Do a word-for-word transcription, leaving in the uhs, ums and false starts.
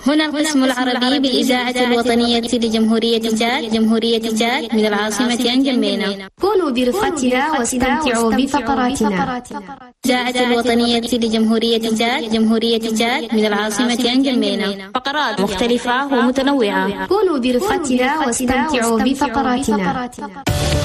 هنا القسم العربي بالإذاعة الوطنية لجمهورية تشاد جمهورية تشاد من العاصمة أنجمينا. كونوا برفقتها واستمتعوا بفقراتنا. الإذاعة الوطنية لجمهورية تشاد جمهورية تشاد من العاصمة أنجمينا. فقرات مختلفة ومتنوعة. كونوا برفقتها واستمتعوا بفقراتنا.